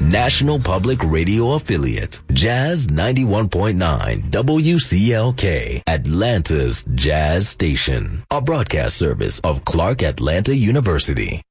National Public Radio affiliate, Jazz 91.9 WCLK, Atlanta's Jazz Station, a broadcast service of Clark Atlanta University.